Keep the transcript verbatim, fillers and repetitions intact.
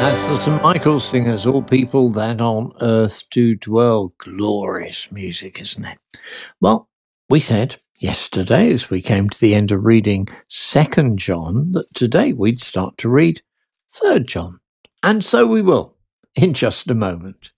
That's the Saint Michael Singers, all people that on earth do dwell. Glorious music, isn't it? Well, we said yesterday, as we came to the end of reading Second John, that today we'd start to read Third John. And so we will, in just a moment.